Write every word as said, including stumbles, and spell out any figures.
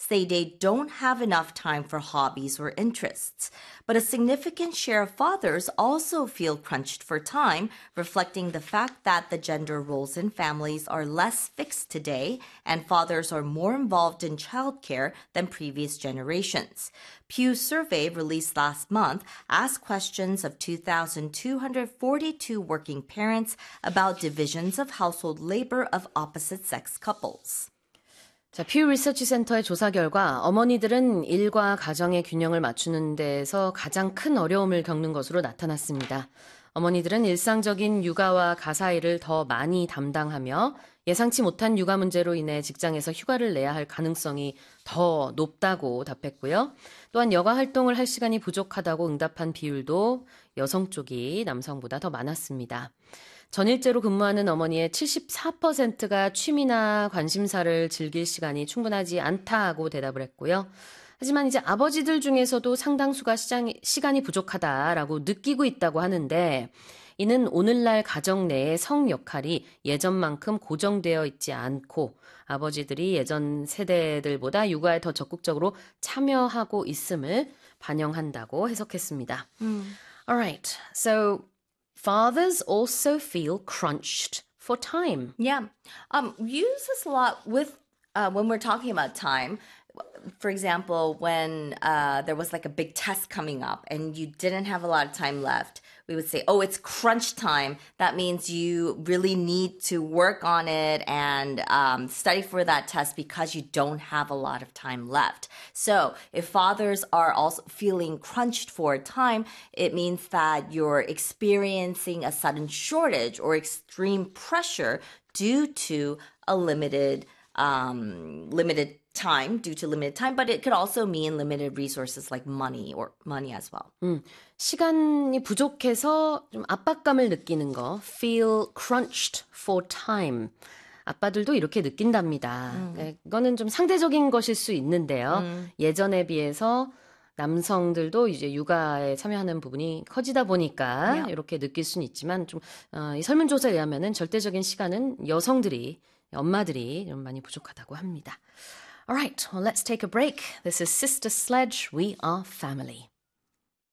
say they don't have enough time for hobbies or interests. But a significant share of fathers also feel crunched for time, reflecting the fact that the gender roles in families are less fixed today and fathers are more involved in childcare than previous generations. Pew's survey released last month asked questions of two thousand two hundred forty-two working parents about divisions of household labor of opposite-sex couples. 자, 퓨 리서치 센터의 조사 결과 어머니들은 일과 가정의 균형을 맞추는 데에서 가장 큰 어려움을 겪는 것으로 나타났습니다. 어머니들은 일상적인 육아와 가사일을 더 많이 담당하며 예상치 못한 육아 문제로 인해 직장에서 휴가를 내야 할 가능성이 더 높다고 답했고요. 또한 여가 활동을 할 시간이 부족하다고 응답한 비율도 여성 쪽이 남성보다 더 많았습니다. 전일제로 근무하는 어머니의 칠십사 퍼센트가 취미나 관심사를 즐길 시간이 충분하지 않다고 대답을 했고요. 하지만 이제 아버지들 중에서도 상당수가 시장이, 시간이 부족하다라고 느끼고 있다고 하는데 이는 오늘날 가정 내의 성 역할이 예전만큼 고정되어 있지 않고 아버지들이 예전 세대들보다 육아에 더 적극적으로 참여하고 있음을 반영한다고 해석했습니다. Mm. Alright, so fathers also feel crunched for time. Yeah. Um, we use this a lot with uh, when we're talking about time. For example, when uh, there was like a big test coming up and you didn't have a lot of time left, we would say, oh, it's crunch time. That means you really need to work on it and um, study for that test because you don't have a lot of time left. So if fathers are also feeling crunched for time, it means that you're experiencing a sudden shortage or extreme pressure due to a limited um, limited time, due to limited time, but it could also mean limited resources like money or money as well. 음, 시간이 부족해서 좀 압박감을 느끼는 거, feel crunched for time. 아빠들도 이렇게 느낀답니다. 음. 이거는 좀 상대적인 것일 수 있는데요. 음. 예전에 비해서 남성들도 이제 육아에 참여하는 부분이 커지다 보니까 yeah. 이렇게 느낄 수는 있지만 좀 어, 이 설문조사에 의하면은 절대적인 시간은 여성들이 엄마들이 좀 많이 부족하다고 합니다. All right, well, let's take a break. This is Sister Sledge. We are family.